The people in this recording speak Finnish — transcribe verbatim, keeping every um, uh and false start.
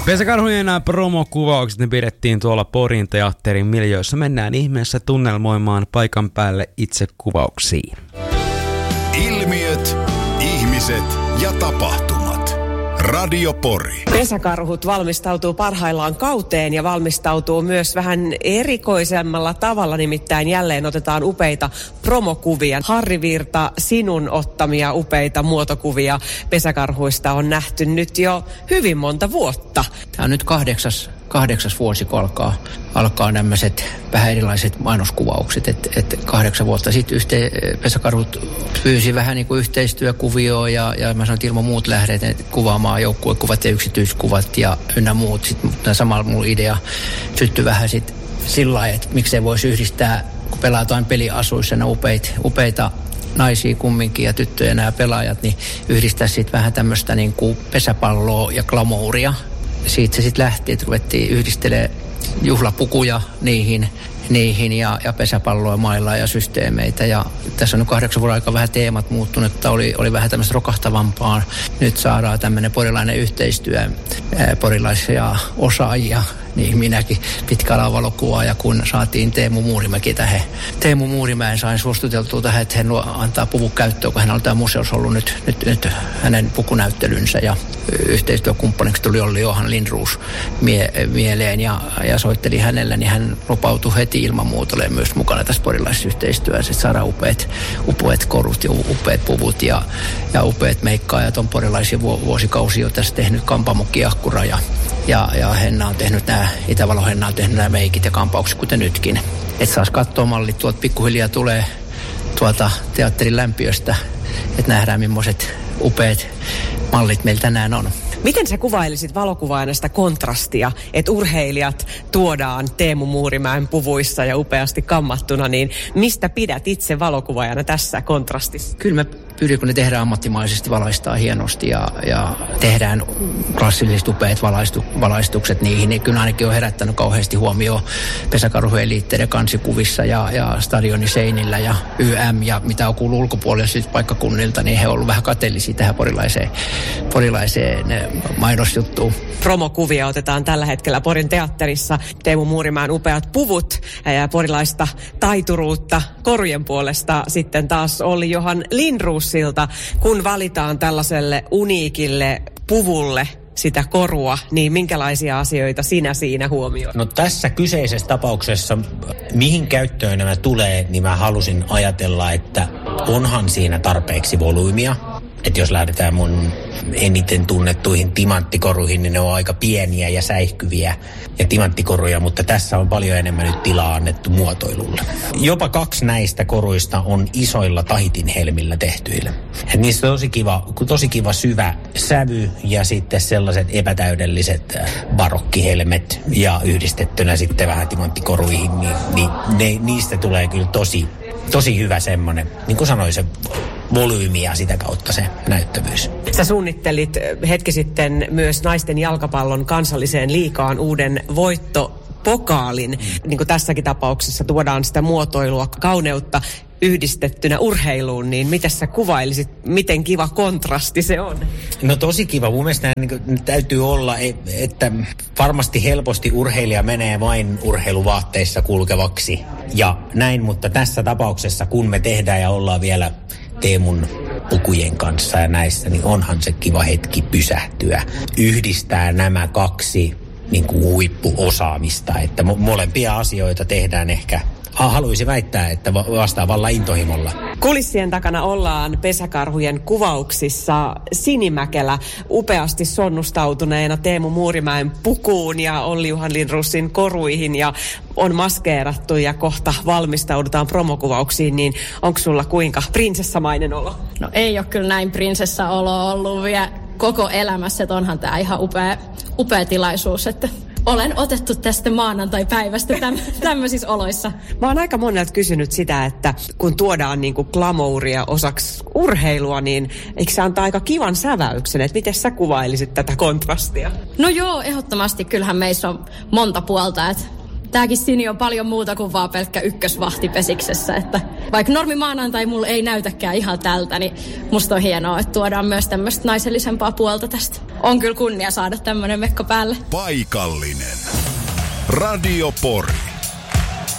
Pesäkarhujen promokuvaukset ne pidettiin tuolla Porin teatterin miljöissä. Mennään ihmeessä tunnelmoimaan paikan päälle itse kuvauksiin. Ilmiöt, ihmiset ja tapahtumat. Radio Pori. Pesäkarhut valmistautuu parhaillaan kauteen ja valmistautuu myös vähän erikoisemmalla tavalla. Nimittäin jälleen otetaan upeita promokuvia. Harri Virta, sinun ottamia upeita muotokuvia pesäkarhuista on nähty nyt jo hyvin monta vuotta. Tämä on nyt kahdeksas, kahdeksas vuosi, kun alkaa, alkaa nämmäiset vähän erilaiset mainoskuvaukset. Et, et kahdeksan vuotta sitten yhte, pesäkarhut pyysi vähän niin kuin yhteistyökuvioon ja, ja mä sanoin, että ilman muut lähdet kuvaamaan joukkuekuvat ja yksityiskuvat ja ynnä muut. Sitten samalla mun idea syttyi vähän sitten sillä lailla, että miksei voisi yhdistää, kun pelataan peliasuissa nämä upeita, upeita naisia kumminkin ja tyttöjä nämä pelaajat, niin yhdistää sitten vähän tämmöistä niin kuin pesäpalloa ja glamouria. Siitä se sitten lähti, että ruvettiin yhdistelemään juhlapukuja niihin, niihin ja, ja pesäpalloa, mailla ja systeemeitä. Ja tässä on nyt kahdeksan vuoden aika vähän teemat muuttunut, että oli, oli vähän tämmöistä rokahtavampaa. Nyt saadaan tämmöinen porilainen yhteistyö, ää, porilaisia osaajia, niin minäkin pitkällä valokuvaa, ja kun saatiin Teemu Muurimäki tähän. Teemu Muurimäen sain suostuteltua tähän, että hän antaa puvun käyttöön, kun hän on täällä museossa ollut nyt, nyt, nyt hänen pukunäyttelynsä, ja yhteistyökumppaniksi tuli Olli Johan Lindroos mie, mieleen ja, ja soitteli hänellä, niin hän lupautui heti ilman muuta olemaan myös mukana tässä porilaisessa yhteistyössä, että saadaan upeat, upeat korut ja upeat puvut ja, ja upeat meikkaajat. On porilaisia vuosikausia jo tässä tehnyt Kampamokki Jakkura ja, ja, ja Henna on tehnyt nämä, Itävalon Henna on tehnyt nämä meikit ja kampaukset, kuten nytkin. Että saas katsoa mallit, tuolta pikkuhiljaa tulee tuolta teatterin lämpiöstä, että nähdään millaiset upeat mallit meillä tänään on. Miten sä kuvailisit valokuvaajana sitä kontrastia, että urheilijat tuodaan Teemu Muurimäen puvuissa ja upeasti kammattuna, niin mistä pidät itse valokuvaajana tässä kontrastissa? Kyllä mä pyrin, kun ne tehdään ammattimaisesti, valaistaan hienosti ja, ja tehdään klassiliset upeat valaistu, valaistukset niihin, niin kyllä ainakin on herättänyt kauheasti huomioon pesäkarhujen liitteiden kansikuvissa ja, ja stadionin seinillä ja Y M ja mitä on kuullut ulkopuolella paikkakunnilta, niin he on ollut vähän kateellisia tähän porilaiseen, porilaiseen mainosjuttuun. Promokuvia otetaan tällä hetkellä Porin teatterissa. Teemu Muurimäen upeat puvut ja porilaista taituruutta korujen puolesta. Sitten taas Olli Johan Lindroosilta, kun valitaan tällaiselle uniikille puvulle sitä korua, niin minkälaisia asioita sinä siinä huomioit? No tässä kyseisessä tapauksessa, mihin käyttöön nämä tulee, niin mä halusin ajatella, että onhan siinä tarpeeksi volyymia. Että jos lähdetään mun eniten tunnettuihin timanttikoruihin, niin ne on aika pieniä ja säihkyviä ja timanttikoruja, mutta tässä on paljon enemmän nyt tilaa annettu muotoilulle. Jopa kaksi näistä koruista on isoilla Tahitin helmillä tehtyillä. Et niissä on tosi kiva, tosi kiva syvä sävy ja sitten sellaiset epätäydelliset barokkihelmet ja yhdistettynä sitten vähän timanttikoruihin, niin, niin ne, niistä tulee kyllä tosi, tosi hyvä semmoinen, niin kuin sanoin, se volyymi ja sitä kautta se näyttävyys. Sä suunnittelit hetki sitten myös naisten jalkapallon kansalliseen liigaan uuden voittopokaalin. Mm. Niin kuin tässäkin tapauksessa tuodaan sitä muotoilua, kauneutta yhdistettynä urheiluun, niin miten sä kuvailisit, miten kiva kontrasti se on? No tosi kiva. Mun mielestä niin täytyy olla, että varmasti helposti urheilija menee vain urheiluvaatteissa kulkevaksi ja näin, mutta tässä tapauksessa kun me tehdään ja ollaan vielä Teemun pukujen kanssa ja näissä, niin onhan se kiva hetki pysähtyä. Yhdistää nämä kaksi niin kuin huippuosaamista, että mo- molempia asioita tehdään ehkä, haluaisin väittää, että va- vastaavalla intohimolla. Kulissien takana ollaan pesäkarhujen kuvauksissa. Sinimäkelä upeasti sonnustautuneena Teemu Muurimäen pukuun ja Olli Johan Lindroosin koruihin ja on maskeerattu ja kohta valmistaudutaan promokuvauksiin, niin onko sulla kuinka prinsessamainen olo? No ei ole kyllä näin prinsessaolo ollut vielä koko elämässä, että onhan tämä ihan upea, upea tilaisuus, että olen otettu tästä maanantai-päivästä täm, tämmöisissä oloissa. Mä oon aika monelta kysynyt sitä, että kun tuodaan niinku glamouria osaksi urheilua, niin eikö se antaa aika kivan säväyksen, että miten sä kuvailisit tätä kontrastia? No joo, ehdottomasti. Kyllähän meissä on monta puolta, että tääkin Sini on paljon muuta kuin vaan pelkkä ykkösvahti pesiksessä, että vaikka normi maanantai mulla ei näytäkään ihan tältä, niin musta on hienoa, että tuodaan myös tämmöistä naisellisempaa puolta tästä. On kyllä kunnia saada tämmönen mekko päälle. Paikallinen. Radio Pori.